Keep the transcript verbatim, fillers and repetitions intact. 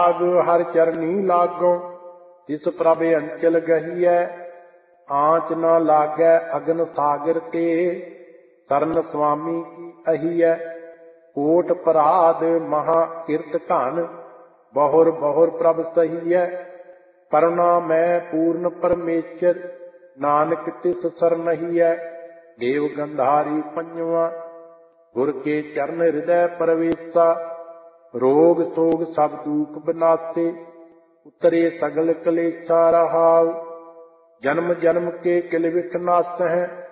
ਆਗ ਹਰ ਚਰਨੀ ਲਾਗੋ ਤਿਸ ਪ੍ਰਭ ਅੰਚਲ ਗਹੀਐ। ਆਂਚ ਨਾ ਲਾਗੈ ਅਗਨ ਸਾਗਰ ਤੇ ਸਰਨ ਸੁਆਮੀ ਕੀ ਅਹੀਐ। ਕੋਟ ਪਰਾਧ ਮਹਾ ਕਿਰਤ ਧਨ ਬਹੁਰ ਬਹੁਰ ਪ੍ਰਭ ਸਹੀਐ। ਕਰੁਣਾ ਮੈਂ ਪੂਰਨ ਪਰਮੇਸ਼ਰ ਨਾਨਕ ਤਿਸ ਸਰਨਹੀਐ। ਦੇਵ ਗੰਧਾਰੀ ਪੰਜਵਾ ਗੁਰ ਕੇ ਚਰਨ ਹਿਰਦੈ ਪਰਵੇਸਾ। ਰੋਗ ਸੋਗ ਸਭ ਦੂਖ ਬਿਨਾਸੇ ਉਤਰੇ ਸਗਲ ਕਲੇਸ਼ਾ ਰਹਾਉ। ਜਨਮ ਜਨਮ ਕੇ ਕਿਲ ਵਿਖ ਨਾਸਹਿ